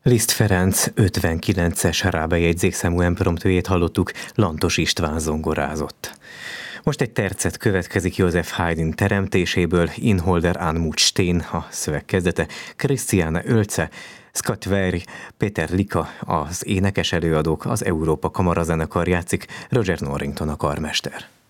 Liszt Ferenc 59-es rábejegyzékszámú impromptőjét hallottuk, Lantos István zongorázott. Most egy tercet következik Joseph Haydn teremtéséből, Inholder Anmut Steen a szöveg kezdete, Christiane Oelze, Scott Weir, Peter Lika az énekes előadók, az Európa Kamarazenekar játszik, Roger Norrington a karmester.